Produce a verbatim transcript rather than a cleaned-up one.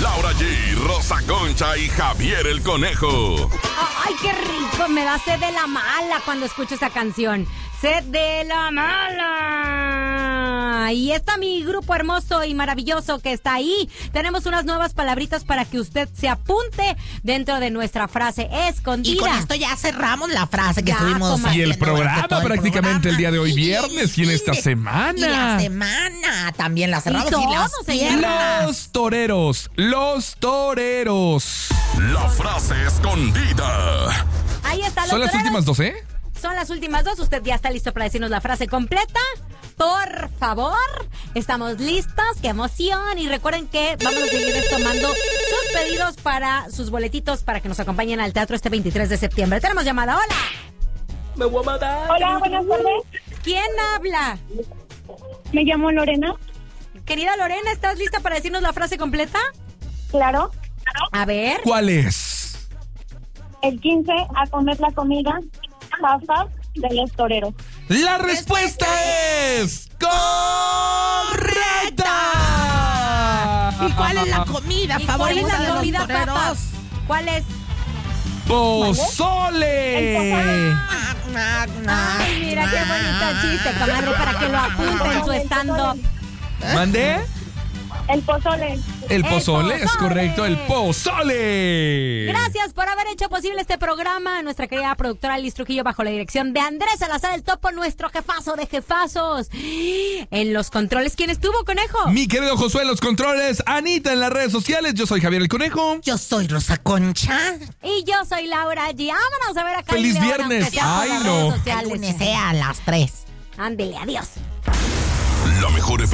Laura G, Rosa Concha y Javier el Conejo. Ay, qué rico, me da sed de la mala cuando escucho esa canción. Sed de la mala. Y está mi grupo hermoso y maravilloso que está ahí. Tenemos unas nuevas palabritas para que usted se apunte dentro de nuestra frase escondida. Y con esto ya cerramos la frase que Ya, estuvimos comadre. Y el programa todo el prácticamente programa. el día de hoy Y- viernes y en esta y- semana. Y la semana también la cerramos. Y todo las se llama. piernas. Los toreros, los toreros. La frase escondida. Ahí está. los Son las toreros. últimas dos, ¿eh? Son las últimas dos. Usted ya está listo para decirnos la frase completa. Por favor, estamos listos. ¡Qué emoción! Y recuerden que vamos a seguir tomando sus pedidos para sus boletitos para que nos acompañen al teatro este veintitrés de septiembre. Tenemos llamada. ¡Hola! Me voy a matar. Hola, buenas tardes. ¿Quién habla? Me llamo Lorena. Querida Lorena, ¿estás lista para decirnos la frase completa? Claro. A ver. ¿Cuál es? El quince a comer la comida pasa de los toreros. La respuesta es correcta. ¿Y cuál es la comida ¿Y cuál es favorita la de los comida, toreros? papas? ¿Cuál es? Pozole. Ah, ah, ah, Ay, mira qué bonito chiste, comadre, para que lo apunte en su stand-up. ¿Mandé? El pozole. El pozole, pozole. es correcto, el pozole. Gracias por haber hecho posible este programa. Nuestra querida productora Liz Trujillo, bajo la dirección de Andrés Salazar el Topo, nuestro jefazo de jefazos. En los controles, ¿quién estuvo, Conejo? Mi querido Josué, los controles. Anita en las redes sociales. Yo soy Javier el Conejo. Yo soy Rosa Concha. Y yo soy Laura G. Vámonos a ver acá. ¡Feliz en León, viernes! aunque sea por ¡Ay, las no! redes El sociales. lunes sea a las tres. Ándele, adiós. La mejor F